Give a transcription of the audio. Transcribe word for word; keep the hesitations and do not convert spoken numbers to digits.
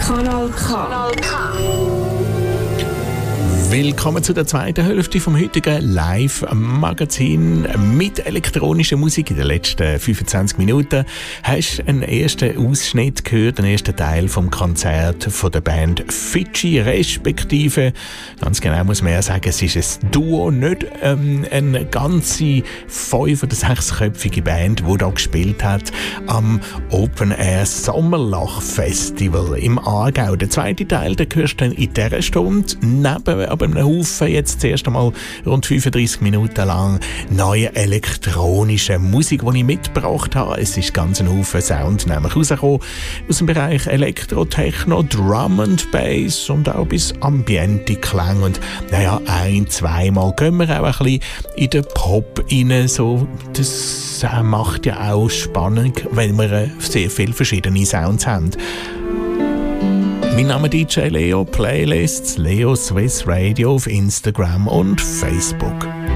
Kanal K. Kanal K. Willkommen zu der zweiten Hälfte vom heutigen Live-Magazin mit elektronischer Musik. In den letzten fünfundzwanzig Minuten hast du einen ersten Ausschnitt gehört, einen ersten Teil vom Konzert von der Band Fidschi, respektive, ganz genau muss man ja sagen, es ist ein Duo, nicht ähm, eine ganze fünf- oder sechsköpfige Band, die da gespielt hat am Open Air Sommerloch Festival im Aargau. Der zweite Teil, den hörst du dann in dieser Stunde, neben aber einem Haufen jetzt zuerst einmal rund fünfunddreissig Minuten lang neue elektronische Musik, die ich mitgebracht habe. Es ist ganz ein Haufen Sound nämlich rausgekommen aus dem Bereich Elektro, Techno, Drum and Bass und auch bis ambiente Klänge. Und naja, ein-, zweimal gehen wir auch ein bisschen in den Pop rein. So, das macht ja auch spannend, wenn wir sehr viele verschiedene Sounds haben. Mein Name ist D J Leo, Playlists Leo Swiss Radio auf Instagram und Facebook.